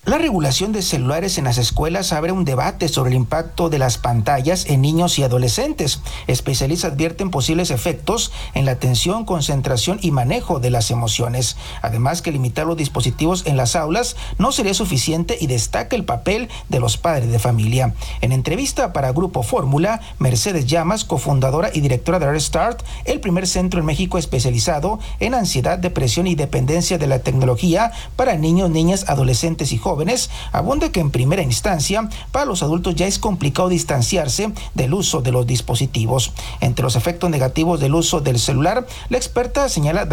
La regulación de celulares en las escuelas abre un debate sobre el impacto de las pantallas en niños y adolescentes. Especialistas advierten posibles efectos en la atención, concentración y manejo de las emociones. Además, que limitar los dispositivos en las aulas no sería suficiente y destaca el papel de los padres de familia. En entrevista para Grupo Fórmula, Mercedes Llamas, cofundadora y directora de Restart, el primer centro en México especializado en ansiedad, depresión y dependencia de la tecnología para niños, niñas, adolescentes y jóvenes, abunda que en primera instancia para los adultos ya es complicado distanciarse del uso de los dispositivos. Entre los efectos negativos del uso del celular, la experta señala